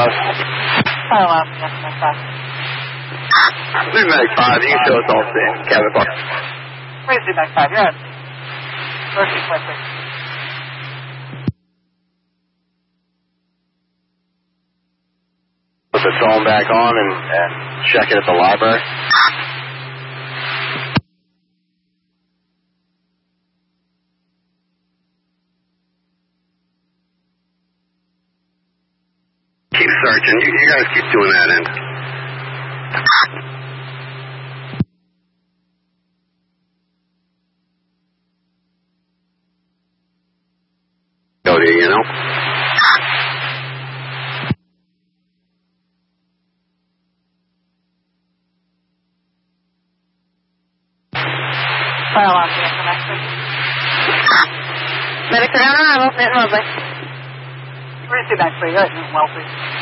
bus. File out, yes, Mac 5. This is Mac 5, you can show us all in cabin bar. Where's the Mac 5? You're on. First request, please. Put the phone back on and check it at the library. Keep searching. You guys keep doing that end. Go to you know. File out, yes, Mac 3. Medic on arrival, Newton Wellesley. Where's the Mac 3? You're at Newton Wellesley.